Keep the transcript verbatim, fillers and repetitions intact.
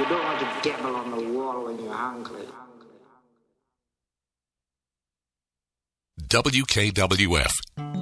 You don't want to dabble on the wall when you're hungry. W K W F